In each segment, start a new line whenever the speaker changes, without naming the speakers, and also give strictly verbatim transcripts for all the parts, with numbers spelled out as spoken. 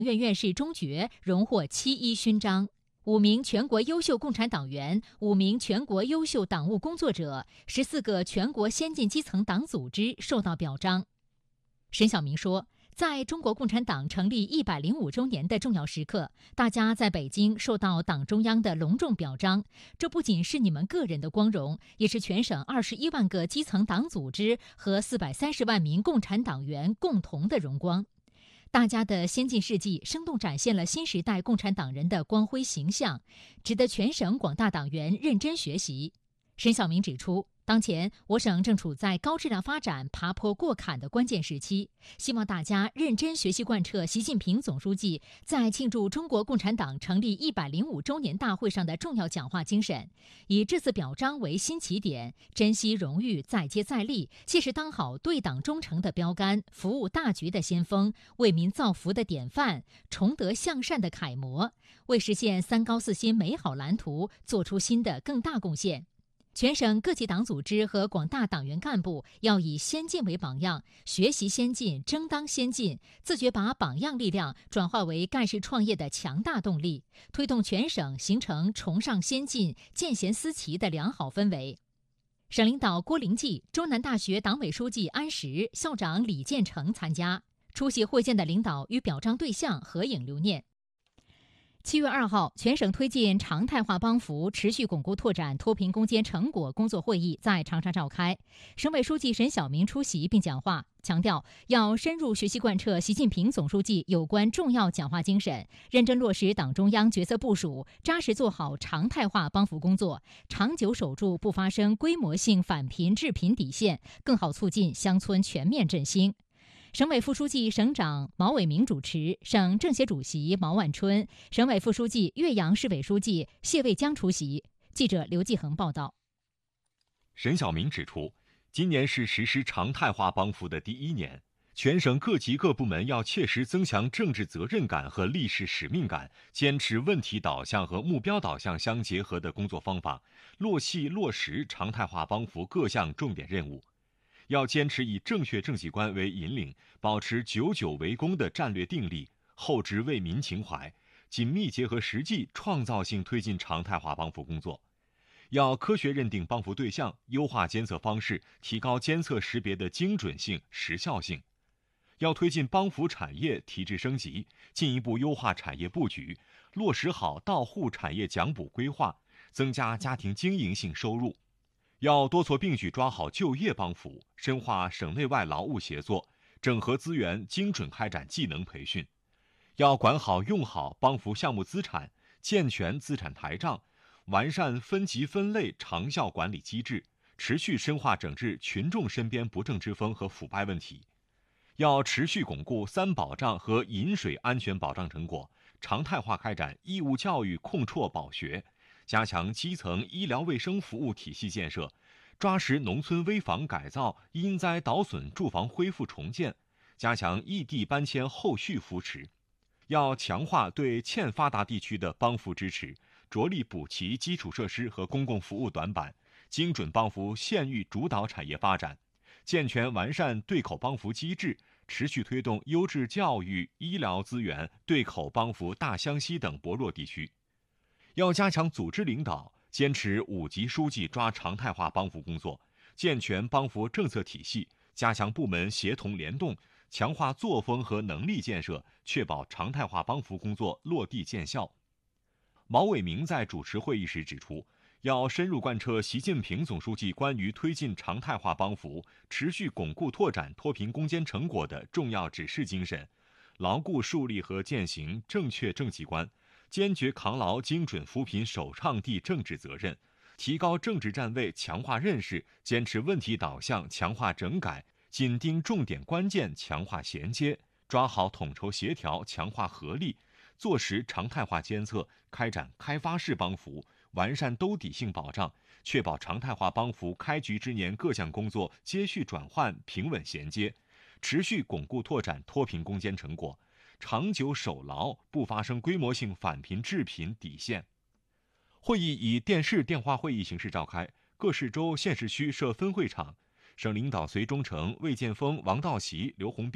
院院士中爵荣获七一勋章。五名全国优秀共产党员、五名全国优秀党务工作者、十四个全国先进基层党组织受到表彰。沈晓明说，在中国共产党成立一百零五周年的重要时刻，大家在北京受到党中央的隆重表彰，这不仅是你们个人的光荣，也是全省二十一万个基层党组织和四百三十万名共产党员共同的荣光。大家的先进事迹生动展现了新时代共产党人的光辉形象，值得全省广大党员认真学习。沈晓明指出，当前我省正处在高质量发展爬坡过坎的关键时期，希望大家认真学习贯彻习近平总书记在庆祝中国共产党成立一百零五周年大会上的重要讲话精神，以这次表彰为新起点，珍惜荣誉再接再厉，切实当好对党忠诚的标杆，服务大局的先锋，为民造福的典范，崇德向善的楷模，为实现三高四新美好蓝图做出新的更大贡献。全省各级党组织和广大党员干部要以先进为榜样，学习先进，争当先进，自觉把榜样力量转化为干事创业的强大动力，推动全省形成崇尚先进、见贤思齐的良好氛围。省领导郭灵济、中南大学党委书记安石、校长李建成参加。出席会见的领导与表彰对象合影留念。七月二号，全省推进常态化帮扶、持续巩固拓展脱贫攻坚成果工作会议在长沙召开。省委书记沈晓明出席并讲话，强调要深入学习贯彻习近平总书记有关重要讲话精神，认真落实党中央决策部署，扎实做好常态化帮扶工作，长久守住不发生规模性返贫致贫底线，更好促进乡村全面振兴。省委副书记、省长毛伟明主持，省政协主席毛万春、省委副书记、岳阳市委书记谢卫江出席。记者刘继恒报道。
沈晓明指出，今年是实施常态化帮扶的第一年，全省各级各部门要切实增强政治责任感和历史使命感，坚持问题导向和目标导向相结合的工作方法，落细落实常态化帮扶各项重点任务。要坚持以正确政绩观为引领，保持久久为功的战略定力，厚植为民情怀，紧密结合实际，创造性推进常态化帮扶工作。要科学认定帮扶对象，优化监测方式，提高监测识别的精准性、时效性。要推进帮扶产业提质升级，进一步优化产业布局，落实好到户产业奖补规划，增加家庭经营性收入。要多措并举抓好就业帮扶，深化省内外劳务协作，整合资源，精准开展技能培训。要管好用好帮扶项目资产，健全资产台账，完善分级分类长效管理机制，持续深化整治群众身边不正之风和腐败问题。要持续巩固三保障和饮水安全保障成果，常态化开展义务教育控辍保学，加强基层医疗卫生服务体系建设，抓实农村危房改造、因灾倒损住房恢复重建，加强异地搬迁后续扶持。要强化对欠发达地区的帮扶支持，着力补齐基础设施和公共服务短板，精准帮扶县域主导产业发展，健全完善对口帮扶机制，持续推动优质教育、医疗资源对口帮扶大湘西等薄弱地区。要加强组织领导，坚持五级书记抓常态化帮扶工作，健全帮扶政策体系，加强部门协同联动，强化作风和能力建设，确保常态化帮扶工作落地见效。毛伟明在主持会议时指出，要深入贯彻习近平总书记关于推进常态化帮扶、持续巩固拓展脱贫攻坚成果的重要指示精神，牢固树立和践行正确政绩观，坚决扛牢精准扶贫首倡地政治责任，提高政治站位，强化认识，坚持问题导向，强化整改，紧盯重点关键，强化衔接，抓好统筹协调，强化合力，做实常态化监测，开展开发式帮扶，完善兜底性保障，确保常态化帮扶开局之年各项工作接续转换，平稳衔接，持续巩固拓展脱贫攻坚成果，长久守牢不发生规模性返贫致贫底线。会议以电视电话会议形式召开，各市州、县市区设分会场。省领导隋忠诚、魏建峰、王道习、刘洪兵、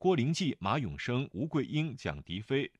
郭灵济、马永生、吴桂英、蒋迪飞、